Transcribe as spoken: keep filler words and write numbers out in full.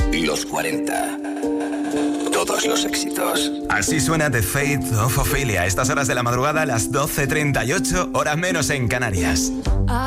Los cuarenta. Todos los éxitos. Así suena The Fate of Ophelia. A estas horas de la madrugada, a las doce treinta y ocho, horas menos en Canarias.